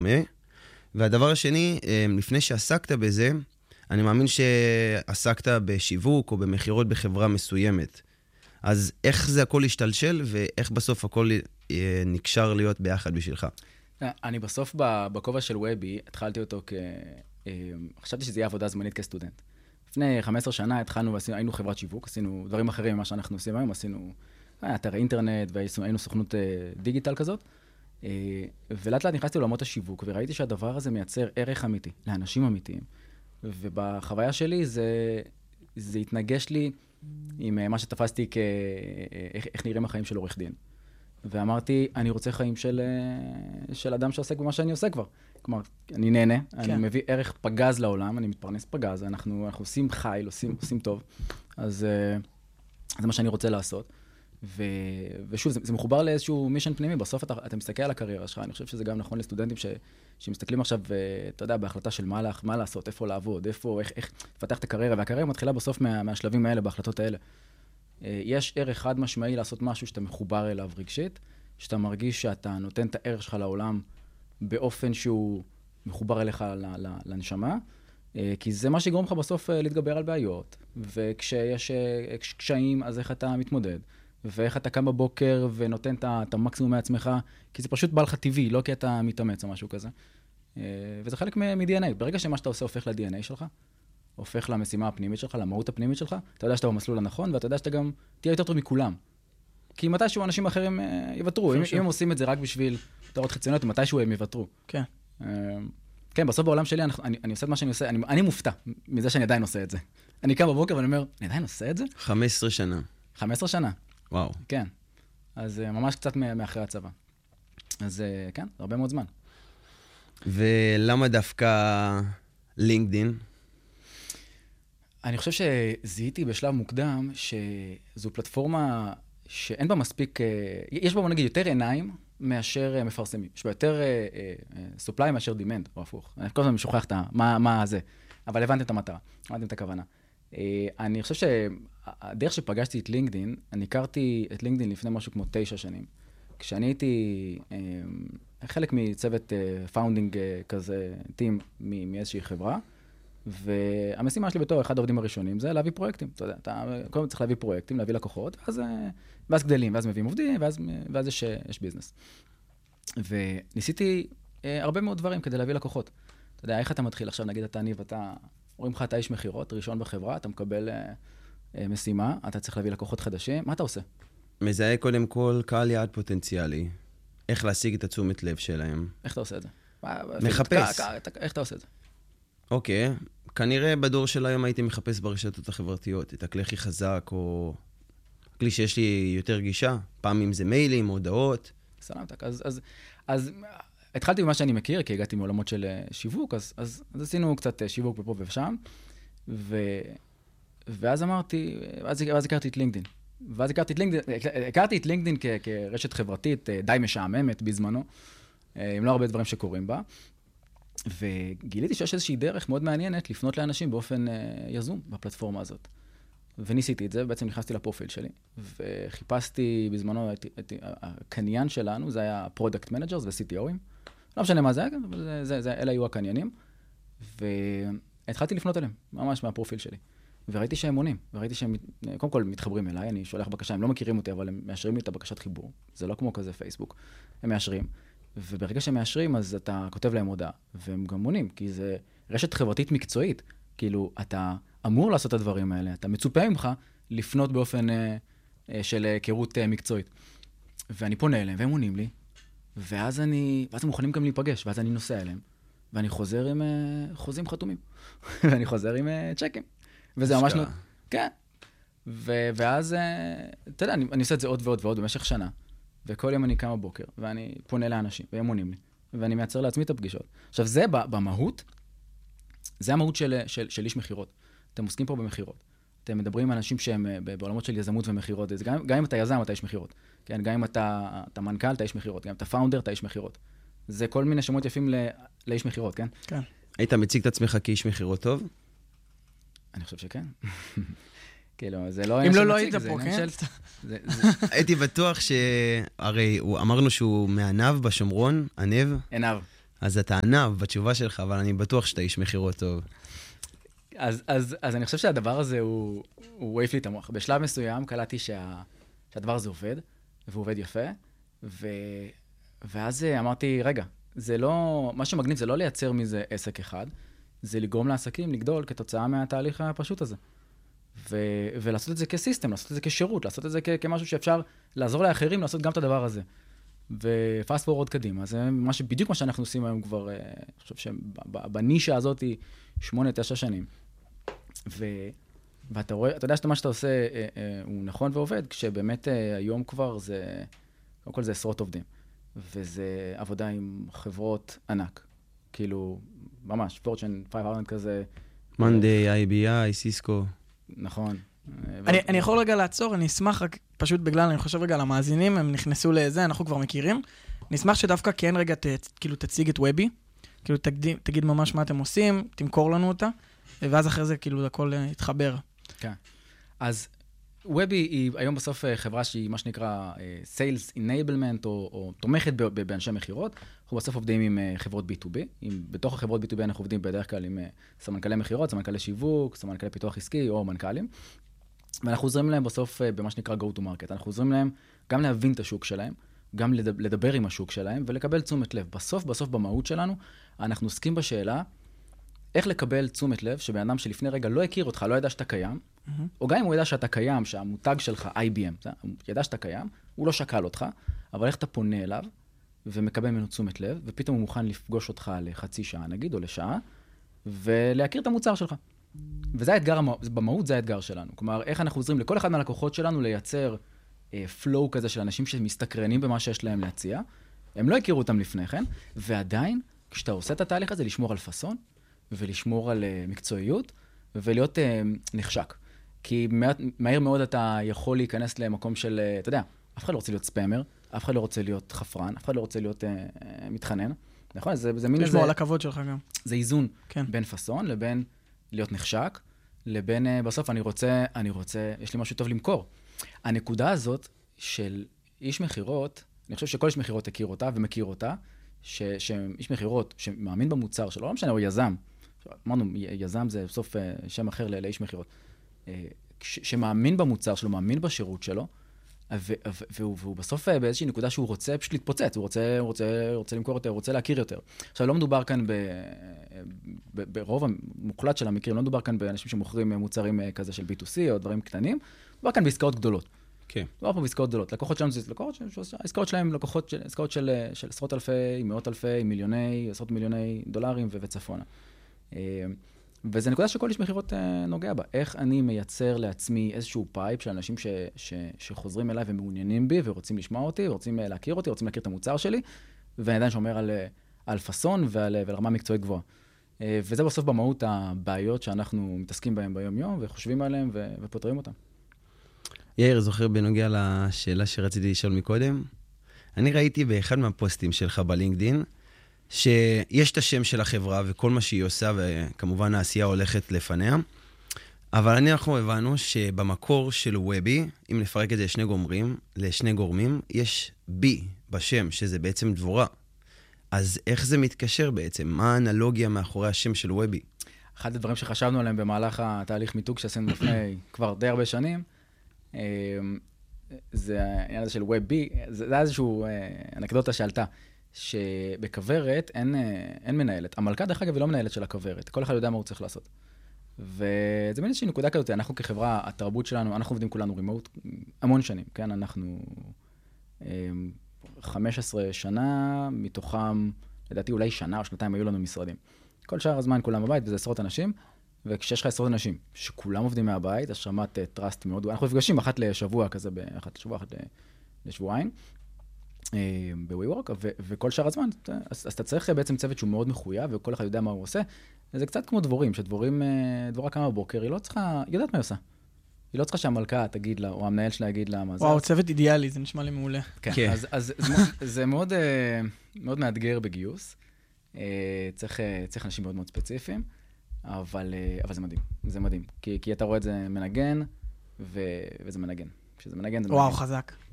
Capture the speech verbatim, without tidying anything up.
והדבר השני, לפני שעסקת בזה, אני מאמין שעסקת בשיווק או במחירות בחברה מסוימת. אז איך זה הכל השתלשל, ואיך בסוף הכל נקשר להיות ביחד בשבילך? אני בסוף בכובע של וובי, התחלתי אותו כ... חשבתי שזה יהיה עבודה זמנית כסטודנט. לפני חמש עשרה שנה התחלנו, היינו חברת שיווק, עשינו דברים אחרים ממה שאנחנו עושים היום, עשינו אתר אינטרנט, והיינו סוכנות דיגיטל כזאת, ולאט לאט נכנסתי לעולמות השיווק, וראיתי שהדבר הזה מייצר ערך אמיתי, לאנשים אמיתיים. ובחוויה שלי זה, זה התנגש לי עם מה שתפסתי כ... איך, איך נראים החיים של עורך דין. ואמרתי, אני רוצה חיים של, של אדם שעוסק במה שאני עושה כבר. כלומר, אני נהנה, כן. אני מביא ערך פגז לעולם, אני מתפרנס פגז, אנחנו, אנחנו עושים חייל, עושים, עושים טוב. אז זה מה שאני רוצה לעשות. ו, ושוב, זה, זה מחובר לאיזשהו מישן פנימי. בסוף אתה, אתה מסתכל על הקריירה שלך, אני חושב שזה גם נכון לסטודנטים ש, שמסתכלים עכשיו, אתה יודע, בהחלטה של מה, מה לעשות, איפה לעבוד, איפה, איך, איך לפתח את הקריירה, והקריירה מתחילה בסוף מה, מהשלבים האלה, בהחלטות האלה. יש ערך חד משמעי לעשות משהו שאתה מחובר אליו רגשית, שאתה מרגיש שאתה נותן את הערך שלך לעולם באופן שהוא מחובר אליך לנשמה, כי זה מה שיגרום לך בסוף להתגבר על בעיות, וכשיש קשיים, אז איך אתה מתמודד, ואיך אתה קם בבוקר ונותן את המקסימום מעצמך, כי זה פשוט בא לך טבעי, לא כי אתה מתאמץ או משהו כזה. וזה חלק מ-די אן איי. ברגע שמה שאתה עושה הופך ל-די אן איי שלך, הופך למשימה הפנימית שלך, למהות הפנימית שלך, אתה יודע שאתה במסלול הנכון, ואתה יודע שאתה גם תהיה יותר טוב מכולם. כי מתישהו אנשים אחרים יוותרו. אם הם עושים את זה רק בשביל תורות חיצוניות, מתישהו הם יוותרו. כן. כן, בסוף בעולם שלי, אני עושה את מה שאני עושה, אני מופתע מזה שאני עדיין עושה את זה. אני קם בבוקר ואני אומר, אני עדיין עושה את זה? חמש עשרה שנה. חמש עשרה שנה. וואו. כן. אז ממש קצת מאחרי הצבא. אז כן, הרבה מאוד זמן. ולמה דווקא לינקדין? אני חושב שזיהיתי בשלב מוקדם שזו פלטפורמה שאין בה מספיק, יש בה נגיד יותר עיניים מאשר מפרסמים. יש בה יותר supply מאשר demand, או הפוך. אני כל הזמן משוכח את מה זה, אבל הבנתם את המטרה, הבנתם את הכוונה. אני חושב שהדרך שפגשתי את לינקדין, אני הכרתי את לינקדין לפני משהו כמו תשע שנים. כשאני הייתי חלק מצוות פאונדינג כזה, טים מאיזושהי חברה, והמשימה שלי בתור אחד העובדים הראשונים זה להביא פרויקטים. אתה יודע, אתה קודם צריך להביא פרויקטים, להביא לקוחות, ואז, ואז גדלים, ואז מביאים עובדים, ואז, ואז יש, יש ביזנס. וניסיתי הרבה מאוד דברים כדי להביא לקוחות. אתה יודע, איך אתה מתחיל עכשיו, נגיד אתה ניב, אתה, רואים לך, אתה איש מחירות, ראשון בחברה, אתה מקבל משימה, אתה צריך להביא לקוחות חדשים, מה אתה עושה? מזהה קודם כל קהל יעד פוטנציאלי. איך להשיג את התשומת לב שלהם? איך אתה עושה את זה? מחפש. איך אתה עושה את זה? אוקיי, כנראה בדור של היום הייתי מחפש ברשתות החברתיות, את הכלי הכי חזק, או כלי שיש לי יותר גישה, פעם אם זה מיילים, הודעות. סלמתק, אז, אז, אז התחלתי במה שאני מכיר, כי הגעתי מעולמות של שיווק, אז, אז, אז עשינו קצת שיווק בפה ושם, ו, ואז אמרתי, ואז, ואז הכרתי את לינקדין. ואז הכרתי את לינקדין, הכרתי את לינקדין כ, כרשת חברתית די משעממת בזמנו, עם לא הרבה דברים שקורים בה, וגיליתי שיש איזושהי דרך מאוד מעניינת לפנות לאנשים באופן יזום בפלטפורמה הזאת. וניסיתי את זה, ובעצם נכנסתי לפרופיל שלי, וחיפשתי בזמנו, את, את, הקניין שלנו, זה היה פרודקט מנג'רס ו-סי טי או'ים, לא משנה מה זה היה, אבל זה, זה, זה, אלה היו הקניינים, והתחלתי לפנות אליהם, ממש מהפרופיל שלי. וראיתי שהם עונים, וראיתי שהם, קודם כל, מתחברים אליי, אני שולח בקשה, הם לא מכירים אותי, אבל הם מאשרים לי את הבקשת חיבור. זה לא כמו כזה פייסבוק. הם מאשרים, וברגע שהם מאשרים, אז אתה כותב להם הודעה, והם גם עונים, כי זה רשת חברתית מקצועית. כאילו, אתה אמור לעשות את הדברים האלה, אתה מצופה ממך לפנות באופן אה, אה, של היכרות אה, מקצועית. ואני פונה אליהם, והם עונים לי, ואז אני, ואז הם מוכנים גם להיפגש, ואז אני נוסע אליהם, ואני חוזר עם אה, חוזים חתומים, ואני חוזר עם אה, צ'קים. וזה ממש לא... כן. ו- ואז, אתה יודע, אני, אני עושה את זה עוד ועוד ועוד במשך שנה, וכל יום אני קם בבוקר, ואני פונה לאנשים, והם עונים לי, ואני מייצר לעצמי את הפגישות. עכשיו, זה במהות, זה המהות של, של, של איש מחירות. אתם עוסקים פה במחירות. אתם מדברים עם אנשים שהם בעולמות של יזמות ומחירות. גם, גם אם אתה יזם, אתה איש מחירות. כן? גם אם אתה, אתה מנכ"ל, אתה איש מחירות. גם אם אתה פאונדר, אתה איש מחירות. זה כל מיני שמות יפים ל, לאיש מחירות, כן? כן. היית מציג את עצמך כאיש מחירות טוב? אני חושב שכן. כאילו, זה לא... אם לא, לא היית פה, כן? הייתי בטוח שהרי אמרנו שהוא מענב בשומרון, ענב. ענב. אז אתה ענב בתשובה שלך, אבל אני בטוח שאתה איש מחירות טוב. אז, אז, אז אני חושב שהדבר הזה הוא, הוא העיף לי את המוח. בשלב מסוים קלטתי שה, שהדבר הזה עובד, והוא עובד יפה, ו, ואז אמרתי, רגע, זה לא, מה שמגניב זה לא לייצר מזה עסק אחד, זה לגרום לעסקים לגדול כתוצאה מהתהליך הפשוט הזה. ו, ולעשות את זה כסיסטם, לעשות את זה כשירות, לעשות את זה כ, כמשהו שאפשר לעזור לאחרים, לעשות גם את הדבר הזה. ופאסט פורוורד קדימה. זה מה ש, בדיוק מה שאנחנו עושים היום כבר, אני חושב שבנישה הזאת היא שמונה, תשע שנים. ו, ואתה רואה, אתה יודע שמה שאתה עושה אה, אה, הוא נכון ועובד, כשבאמת אה, היום כבר זה, קודם כל זה עשרות עובדים. וזה עבודה עם חברות ענק. כאילו, ממש, פורצ'ן חמש מאות כזה. Monday, איי בי איי, סיסקו. נכון. אני, אני יכול רגע לעצור, אני אשמח רק, פשוט בגלל, אני חושב רגע למאזינים, הם נכנסו לזה, אנחנו כבר מכירים. אני אשמח שדווקא כן רגע, ת, כאילו תציג את וובי, כאילו תגיד, תגיד ממש מה אתם עושים, תמכור לנו אותה, ואז אחרי זה כאילו הכל יתחבר. כן. אז וובי היא היום בסוף חברה שהיא מה שנקרא Sales Enablement, או, או תומכת באנשי מחירות. אנחנו בסוף עובדים עם חברות בי טו בי. עם, בתוך החברות בי טו בי אנחנו עובדים בדרך כלל עם סמנכלי מחירות, סמנכלי שיווק, סמנכלי פיתוח עסקי או מנכ"לים. ואנחנו עוזרים להם בסוף במה שנקרא Go to Market. אנחנו עוזרים להם גם להבין את השוק שלהם, גם לדבר עם השוק שלהם ולקבל תשומת לב. בסוף, בסוף במהות שלנו, אנחנו עוסקים בשאלה איך לקבל תשומת לב שבן אדם שלפני רגע לא הכיר אותך, לא ידע שאתה קיים, mm-hmm. או גם אם הוא ידע שאתה קיים, שהמותג שלך איי בי אם, הוא ידע שאתה קיים, הוא לא שקל אותך, אבל איך אתה פונה אליו ומקבל ממנו תשומת לב, ופתאום הוא מוכן לפגוש אותך לחצי שעה נגיד, או לשעה, ולהכיר את המוצר שלך. וזה האתגר, במהות זה האתגר שלנו. כלומר, איך אנחנו עוזרים לכל אחד מהלקוחות שלנו לייצר אה, פלואו כזה של אנשים שמסתקרנים במה שיש להם להציע. הם לא הכירו אותם לפני כן, ועדיין, כשאתה עושה את התהליך הזה, לשמור על פאסון, ולשמור על uh, מקצועיות, ולהיות uh, נחשק. כי מה, מהר מאוד אתה יכול להיכנס למקום של, uh, אתה יודע, אף אחד לא רוצה להיות ספאמר, אף אחד לא רוצה להיות חפרן, אף אחד לא רוצה להיות uh, uh, מתחנן. נכון? זה, זה מין... לשמור על הכבוד שלך גם. זה איזון כן. בין פאסון לבין להיות נחשק, לבין uh, בסוף אני רוצה, אני רוצה, יש לי משהו טוב למכור. הנקודה הזאת של איש מחירות, אני חושב שכל איש מחירות הכיר אותה ומכיר אותה, ש, שאיש מחירות שמאמין במוצר שלו, לא משנה, הוא יזם, אמרנו, יזם זה בסוף שם אחר לאיש מחירות, שמאמין במוצר שלו, מאמין בשירות שלו, והוא, והוא בסוף באיזושהי נקודה שהוא רוצה פשוט להתפוצץ, הוא רוצה, הוא רוצה, רוצה למכור יותר, הוא רוצה להכיר יותר. עכשיו, לא מדובר כאן ב, ב, ברוב המוחלט של המקרים, לא מדובר כאן באנשים שמוכרים מוצרים כזה של בי טו סי או דברים קטנים, מדובר כאן בעסקאות גדולות. כן. מדובר פה בעסקאות גדולות. לקוחות שלנו זה לקוחות, העסקאות שלהם לקוחות, עסקאות של, של עשרות אלפי, מאות אלפי, מיליוני, עשרות מיליוני דולרים וצפונה. וזה נקודה שכל איש מחירות נוגע בה. איך אני מייצר לעצמי איזשהו פייפ של אנשים ש, ש, שחוזרים אליי ומעוניינים בי ורוצים לשמוע אותי, ורוצים להכיר אותי, רוצים להכיר את המוצר שלי, ואני עדיין שומר על, על פאסון ועל, ועל רמה מקצועית גבוהה. וזה בסוף במהות הבעיות שאנחנו מתעסקים בהן ביום יום, וחושבים עליהן ו, ופותרים אותן. יאיר, זוכר בנוגע לשאלה שרציתי לשאול מקודם? אני ראיתי באחד מהפוסטים שלך בלינקדין, שיש את השם של החברה וכל מה שהיא עושה, וכמובן העשייה הולכת לפניה. אבל אנחנו הבנו שבמקור של וובי, אם נפרק את זה לשני גורמים, לשני גורמים, יש בי בשם, שזה בעצם דבורה. אז איך זה מתקשר בעצם? מה האנלוגיה מאחורי השם של וובי? אחד הדברים שחשבנו עליהם במהלך התהליך מיתוג שעשינו לפני כבר די הרבה שנים, זה העניין הזה של וובי, זה היה איזשהו אנקדוטה שעלתה. שבכוורת אין, אין מנהלת. המלכה, דרך אגב, היא לא מנהלת של הכוורת. כל אחד יודע מה הוא צריך לעשות. וזה מין איזושהי נקודה כזאת. אנחנו כחברה, התרבות שלנו, אנחנו עובדים כולנו רימוט המון שנים, כן? אנחנו חמש עשרה שנה, מתוכם, לדעתי אולי שנה או שנתיים היו לנו משרדים. כל שאר הזמן כולם בבית, וזה עשרות אנשים, וכשיש לך עשרות אנשים שכולם עובדים מהבית, אז שמעת טראסט מאוד. אנחנו נפגשים אחת לשבוע כזה, אחת לשבוע, אחת לשבועיים. ב-WeWork, וכל שאר הזמן, אז אתה צריך בעצם צוות שהוא מאוד מחויב, וכל אחד יודע מה הוא עושה. זה קצת כמו דבורים, שדבורים, דבורה קמה בבוקר, היא לא צריכה, היא יודעת מה היא עושה. היא לא צריכה שהמלכה תגיד לה, או המנהל שלה יגיד לה מה זה. וואו, צוות אידיאלי, זה נשמע לי מעולה. כן, אז זה מאוד מאתגר בגיוס. צריך אנשים מאוד מאוד ספציפיים, אבל זה מדהים, זה מדהים. כי אתה רואה את זה מנגן, וזה מנגן. שזה מנגן, זה מנגן. וואו, חזק.